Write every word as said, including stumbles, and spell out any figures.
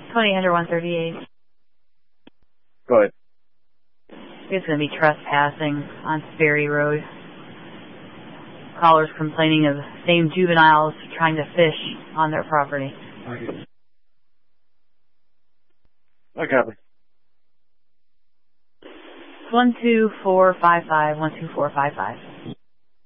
twenty under one thirty-eight. Go ahead. It's going to be trespassing on Sperry Road. Callers complaining of the same juveniles trying to fish on their property. Okay. I copy. one two four five five, one two four five five.